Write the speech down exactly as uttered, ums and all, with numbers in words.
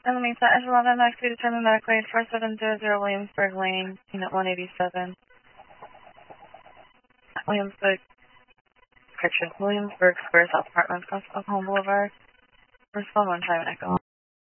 In the meantime, Echelon next to determine medically four seven zero zero Williamsburg Lane, Unit one eighty-seven. Williamsburg, correction, Williamsburg Square, South Apartments, Home Boulevard. Respond one time, Echo.